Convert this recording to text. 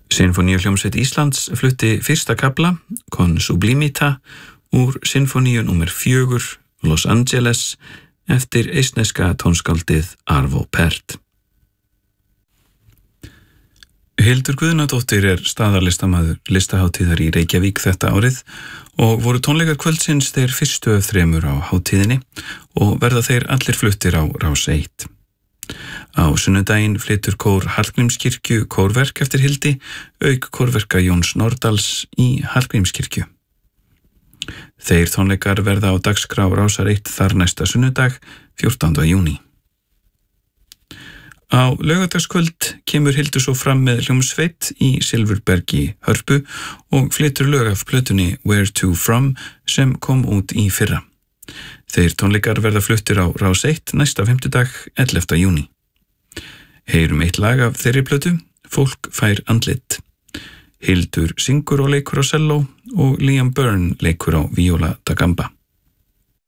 Sinfóníuhljómsveit Íslands flutti fyrsta kafla, Con Sublimita, úr Sinfoníu númer 4, Los Angeles, eftir eistneska tónskáldið Arvo Pärt. Hildur Guðnadóttir staðarlistamaður listahátíðar í Reykjavík þetta árið og voru tónleikar kvöldsins þeir fyrstu af 3 á hátíðinni og verða þeir allir fluttir á Rás 1. Á sunnudaginn flytur kór Hallgrímskirkju kórverk eftir Hildi, auk kórverka Jóns Nordals í Hallgrímskirkju. Þeir tónleikar verða á dagskrá Rásar 1 þar næsta sunnudag, 14. júní. Á laugardagskvöld kemur Hildur svo fram með hljómsveit í Silfurbergi Hörpu og flytur lög af plötunni Where to From sem kom út í fyrra. Þeir tónleikar verða fluttir á Rás 1 næsta fimmtudag, 11. júní. Heyrum eitt lag af þeirri plötu, Fólk fær andlit. Hildur syngur og leikur á selló og Liam Byrne leikur á víóla da gamba.